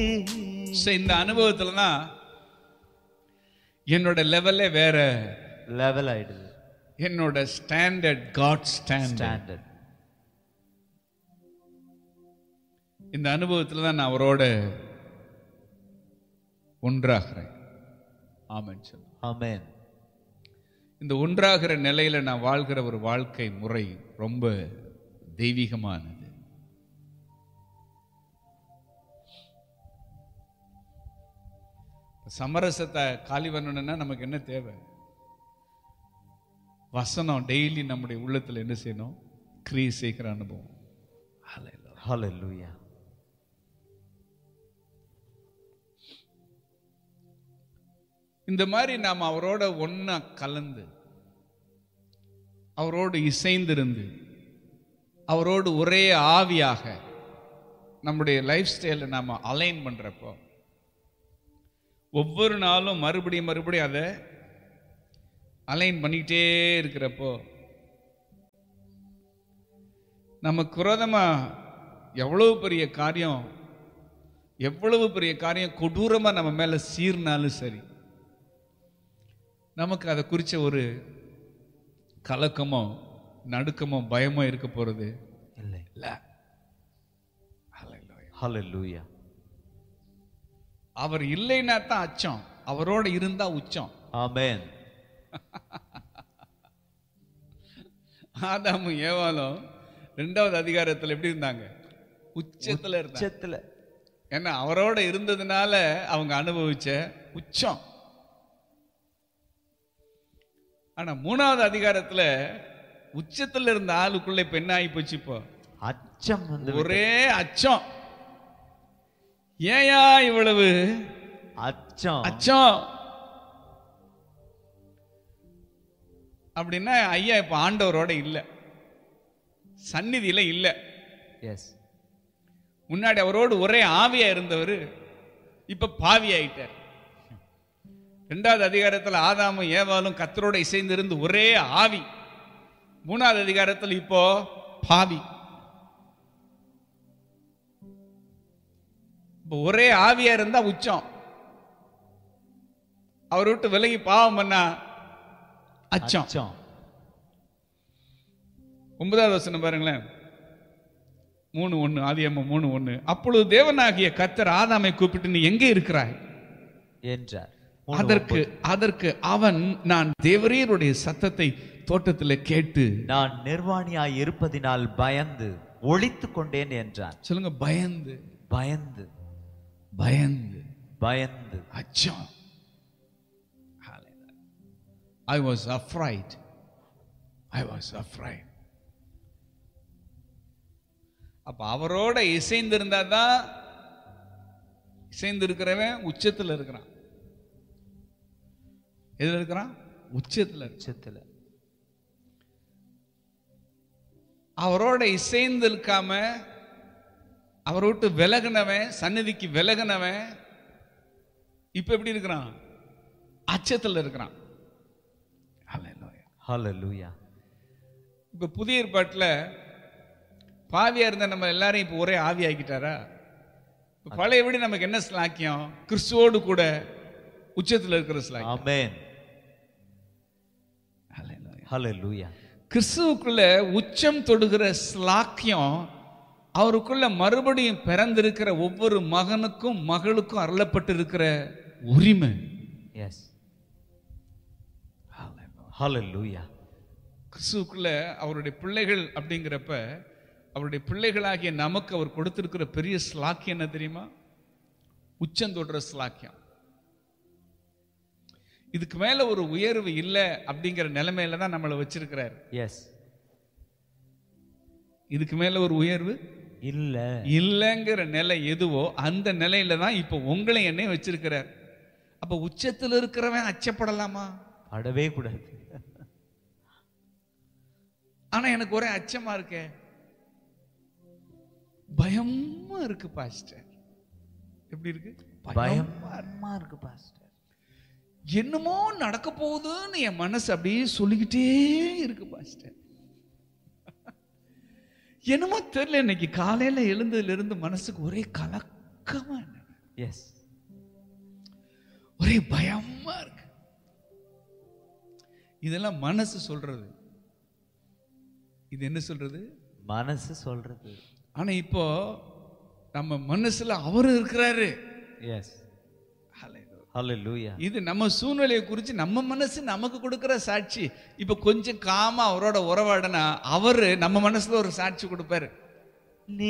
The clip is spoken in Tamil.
இந்த அனுபவத்துல தான் என்னோட லெவலே வேற லெவல் ஆயிடுது. என்னோட ஸ்டாண்டர்ட் காட் ஸ்டாண்டர்ட். இந்த அனுபவத்துல தான் நான் அவரோட ஒன்றாகிறேன். ஆமென் சொல்லுங்க. ஆமென். இந்த ஒன்றாகிற நிலையில நான் வாழ்கிற ஒரு வாழ்க்கை முறை ரொம்ப தெய்வீகமானது. சமரசத்தை காலி பண்ணணும்னா நமக்கு என்ன தேவை? வசனம் டெய்லி நம்முடைய உள்ளத்துல என்ன செய்யணும்? கிரியை செய்கிற அனுபவம். ஹல்லேலூயா. இந்த மாதிரி நாம் அவரோட ஒன்னா கலந்து, அவரோடு இசைந்திருந்து, அவரோடு ஒரே ஆவியாக நம்முடைய லைஃப் ஸ்டைலை நாம் அலைன் பண்றப்போ, ஒவ்வொரு நாளும் மறுபடியும் அதை அலைன் பண்ணிக்கிட்டே இருக்கிறப்போ, நமக்கு விரோதமா எவ்வளவு பெரிய காரியம் கொடூரமா நம்ம மேல சீர்னாலும் சரி, நமக்கு அதை குறிச்ச ஒரு கலக்கமோ நடுக்கமோ பயமோ இருக்க போறது இல்லை. ஹல்லேலூயா. அவர் இல்லைன்னா தான் அச்சம், அவரோட இருந்தா உச்சம். ஆமென். ஆதாமும் ஏவாளும் 2வது அதிகாரத்துல எப்படி இருந்தாங்க? உச்சத்துல இருந்தாங்க. ஏன்னா அவரோட இருந்ததுனால அவங்க அனுபவிச்ச உச்சம். ஆனா 3வது அதிகாரத்துல உச்சத்துல இருந்த ஆளுக்குள்ள இப்ப என்ன ஆகி போச்சு? இப்போ அச்சம் வந்து ஒரே அச்சம். ஏயா இவ்வளவு அச்சம்? அப்படின்னா ஐயா இப்ப ஆண்டவரோட இல்ல, சந்நிதியில இல்ல. எஸ். முன்னாடி அவரோடு ஒரே ஆவியா இருந்தவர் இப்ப பாவி ஆயிட்டார். 2வது அதிகாரத்துல ஆதாமும் ஏவாளும் கர்த்தரோட இசைந்திருந்து ஒரே ஆவி. 3வது அதிகாரத்தில் இப்போ பாவி. ஒரே ஆவியா இருந்தா உச்சம், அவர் விட்டு விலகி பாவம் பண்ணா அச்சம். 9வது வசனம் பாருங்களேன். 3:1 ஆதியாகமம் 3:1. அப்பொழுது தேவனாகிய கர்த்தர் ஆதாமை கூப்பிட்டு, நீ எங்கே இருக்கிறாய் என்றார். அதற்கு அவன், நான் தேவரீருடைய சத்தத்தை தோட்டத்தில் கேட்டு நான் நிர்வாணியாய் இருப்பதினால் பயந்து ஒளித்துக் கொண்டேன் என்றான். சொல்லுங்க, பயந்து பயந்து பயந்து பயந்து அச்சம். I was afraid. அப்ப அவரோட இசைந்திருந்தாதான், இசைந்திருக்கிறவன் உச்சத்துல இருக்கிறான். எதுல இருக்கிறான்? உச்சத்துல. அவரோட இசைந்து இருக்காம அவரை விட்டு விலகினவன், சந்நிதிக்கு விலகினவன் இப்ப எப்படி இருக்கிறான்? அச்சத்துல இருக்கிறான். ஹல்லேலூயா. இப்ப புதிய ஏற்பாட்டுல பாவியா இருந்த நம்ம எல்லாரும் இப்ப ஒரே ஆவி ஆக்கிட்டாரா? பழையபடி நமக்கு என்ன ஸ்லாக்கியம்? கிறிஸ்துவோடு கூட உச்சத்துல இருக்கிற ஸ்லாக்கியம். ஆமென். ஹல்லேலூயா. கிறிஸ்துவுக்குள்ள உச்சம் தொடுகிற ஸ்லாக்கியம் அவருக்குள்ள மறுபடியும் பிறந்திருக்கிற ஒவ்வொரு மகனுக்கும் மகளுக்கும் அருளப்பட்டு இருக்கிற உரிமை. எஸ். ஹல்லேலூயா. கிறிஸ்துவுக்குள்ள அவருடைய பிள்ளைகள் அப்படிங்கிறப்ப, அவருடைய பிள்ளைகளாகிய நமக்கு அவர் கொடுத்திருக்கிற பெரிய ஸ்லாக்கியம் என்ன தெரியுமா? உச்சம் தொடுற ஸ்லாக்கியம். இதுக்கு மேல ஒரு உயர்வு இல்லை அப்படிங்கிற நிலைமையில தான் நம்மளை வச்சிருக்கிறார். எஸ். இதுக்கு மேல ஒரு உயர்வு இல்லைங்கிற நிலை எதுவோ அந்த நிலையில தான் இப்ப உங்களை என்னையும் வச்சிருக்கிறார். அப்ப உச்சத்தில் இருக்கிறவன் அச்சப்படலாமா? படவே கூடாது. ஆனா எனக்கு ஒரே அச்சமா இருக்கே, பயமா இருக்கு பாஸ்டர். எப்படி இருக்கு? பயமா இருக்கு பாஸ்டர். என்னமோ நடக்க போகுதுன்னு என் மனசு அப்படியே சொல்லிக்கிட்டே இருக்கு பாஸ்டர். என்னமோ தெரியல, இன்னைக்கு காலையில எழுந்ததுல இருந்து மனசுக்கு ஒரே கலக்கமா. எஸ். ஒரே பயமா இருக்கு. இதெல்லாம் மனசு சொல்றது. இது என்ன சொல்றது? மனசு சொல்றது. ஆனா இப்போ நம்ம மனசுல அவரு இருக்கிறாரு. எஸ். ஹல்லேலூயா. இது நம்ம சூழ்நிலையை குறித்து நம்ம மனசு நமக்கு கொடுக்கிற சாட்சி. இப்ப கொஞ்சம் காமா அவரோட உறவாடனா அவரு நம்ம மனசுல ஒரு சாட்சி கொடுப்பாரு.